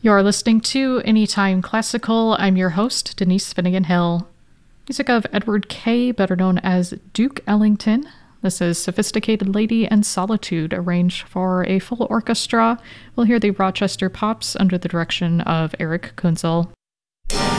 You're listening to Anytime Classical. I'm your host, Denise Finnegan Hill. Music of Edward Kay, better known as Duke Ellington. This is Sophisticated Lady and Solitude, arranged for a full orchestra. We'll hear the Rochester Pops under the direction of Eric Kunzel.